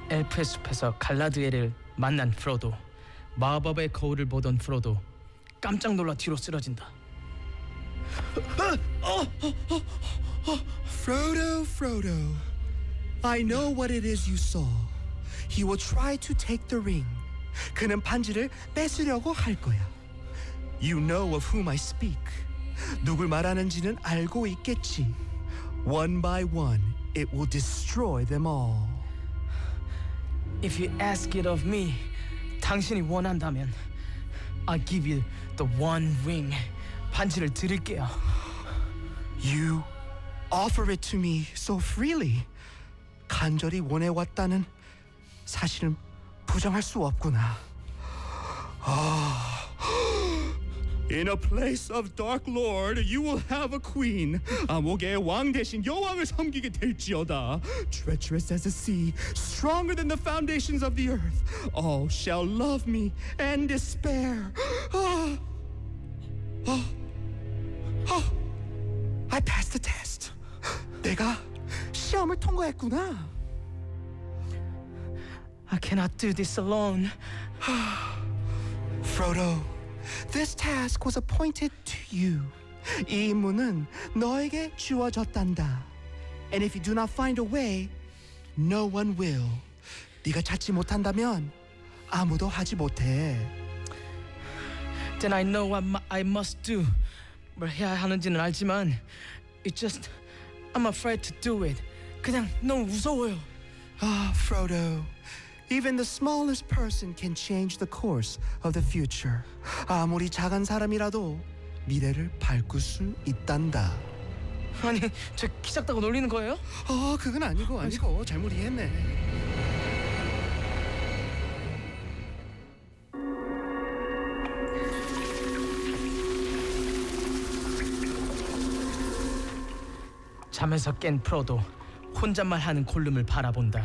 엘프의 숲에서 갈라드엘을 만난 프로도, 마법의 거울을 보던 프로도 깜짝 놀라 뒤로 쓰러진다. Frodo, I know what it is you saw. He will try to take the ring. 그는 반지를 뺏으려고 할 거야. You know of whom I speak. 누굴 말하는지는 알고 있겠지. One by one, it will destroy them all. If you ask it of me, 당신이 원한다면 I'll give you the one ring. 반지를 드릴게요. You offer it to me so freely. 간절히 원해왔다는 사실은 부정할 수 없구나. In a place of dark lord, you will have a queen. 암흑의 왕 대신 여왕을 섬기게 될지어다. Treacherous as the sea, stronger than the foundations of the earth. All shall love me and despair. I passed the test. 내가 시험을 통과했구나. I cannot do this alone. Frodo, this task was appointed to you. 이 임무는 너에게 주어졌단다. And if you do not find a way, no one will. 네가 찾지 못한다면 아무도 하지 못해. Then I know what I must do. 뭘 해야 하는지는 알지만 I'm afraid to do it. 그냥 너무 무서워요. Frodo, even the smallest person can change the course of the future. 아무리 작은 사람이라도 미래를 바꿀 수 있단다. 아니, 저 키 작다고 놀리는 거예요? 그건 아니고 잘못 이해했네. 잠에서 깬 프로도 혼잣말하는 골룸을 바라본다.